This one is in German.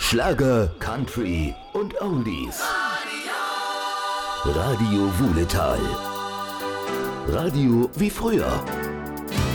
Schlager, Country und Oldies. Radio Wuhletal. Radio wie früher.